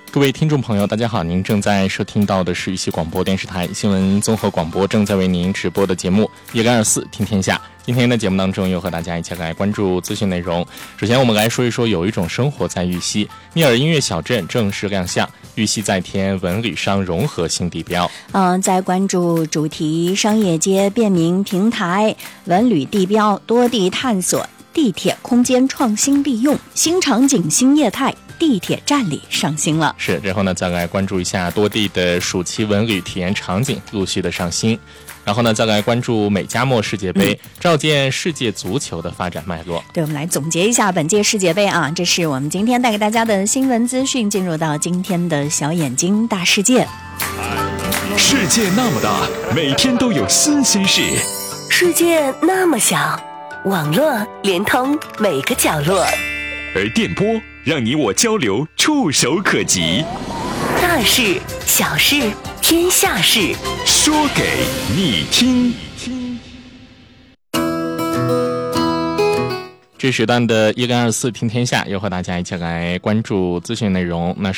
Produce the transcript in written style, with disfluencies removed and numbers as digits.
各位听众朋友大家好，您正在收听到的是玉溪广播电视台新闻综合广播正在为您直播的节目叶干24听天下。今天的节目当中又和大家一起来关注资讯内容。首先我们来说一说有一种生活在玉溪，聂耳音乐小镇正式亮相，玉溪再添文旅商融合新地标。 在关注主题商业街便民平台、文旅地标多地探索、地铁空间创新利用、新场景新业态，地铁站里上新了。 是，然后呢再来关注一下多地的暑期文旅体验场景陆续的上新。然后呢再来关注美加墨世界杯，照见世界足球的发展脉络。 对，我们来总结一下本届世界杯啊，这是我们今天带给大家的新闻资讯。进入到今天的小眼睛大世界。 世界那么大，每天都有新鲜事。 世界那么小，网络连通每个角落。 而电波让你我交流触手可及。 大事小事天下事， 说给你听。 这时段的叶干24听天下又和大家一起来关注资讯内容。那